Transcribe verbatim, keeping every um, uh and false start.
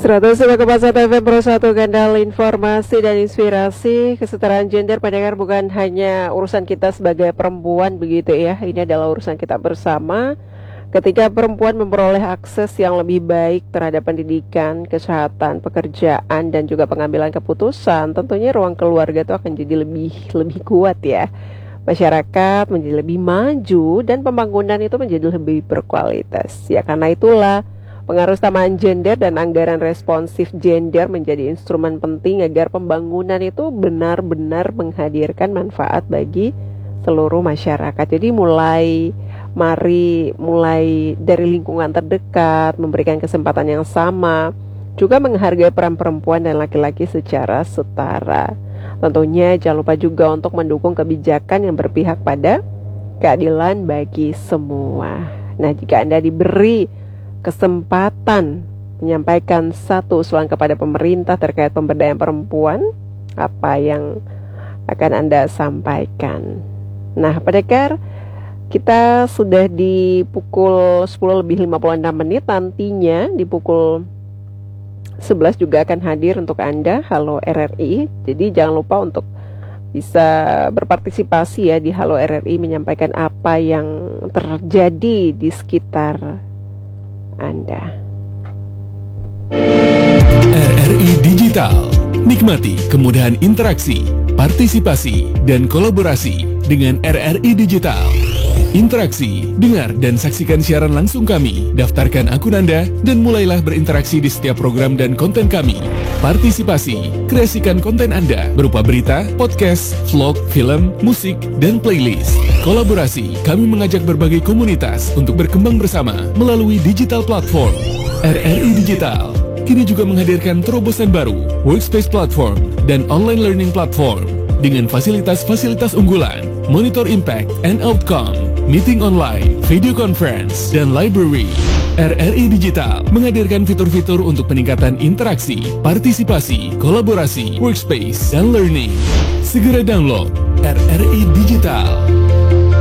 seratus koma satu F M Pro satu, kanal informasi dan inspirasi. Kesetaraan gender pendengar bukan hanya urusan kita sebagai perempuan begitu ya. Ini adalah urusan kita bersama. Ketika perempuan memperoleh akses yang lebih baik terhadap pendidikan, kesehatan, pekerjaan, dan juga pengambilan keputusan, tentunya ruang keluarga itu akan jadi lebih lebih kuat ya. Masyarakat menjadi lebih maju dan pembangunan itu menjadi lebih berkualitas. Ya karena itulah pengaruh samaan gender dan anggaran responsif gender menjadi instrumen penting agar pembangunan itu benar-benar menghadirkan manfaat bagi seluruh masyarakat. Jadi mulai mari mulai dari lingkungan terdekat, memberikan kesempatan yang sama, juga menghargai peran perempuan dan laki-laki secara setara. Tentunya jangan lupa juga untuk mendukung kebijakan yang berpihak pada keadilan bagi semua. Nah, jika Anda diberi kesempatan menyampaikan satu usulan kepada pemerintah terkait pemberdayaan perempuan, apa yang akan Anda sampaikan? Nah, pendengar, kita sudah di pukul sepuluh lebih lima puluh enam menit. Nantinya di pukul sebelas juga akan hadir untuk Anda Halo R R I. Jadi jangan lupa untuk bisa berpartisipasi ya di Halo R R I, menyampaikan apa yang terjadi di sekitar Anda. R R I Digital. Nikmati kemudahan interaksi, partisipasi, dan kolaborasi dengan R R I Digital. Interaksi, dengar dan saksikan siaran langsung kami, daftarkan akun Anda, dan mulailah berinteraksi di setiap program dan konten kami. Partisipasi, kreasikan konten Anda berupa berita, podcast, vlog, film, musik, dan playlist. Kolaborasi, kami mengajak berbagai komunitas untuk berkembang bersama melalui digital platform. R R I Digital kini juga menghadirkan terobosan baru, workspace platform, dan online learning platform dengan fasilitas-fasilitas unggulan, monitor impact and outcome, meeting online, video conference, dan library. R R I Digital menghadirkan fitur-fitur untuk peningkatan interaksi, partisipasi, kolaborasi, workspace, dan learning. Segera download R R I Digital.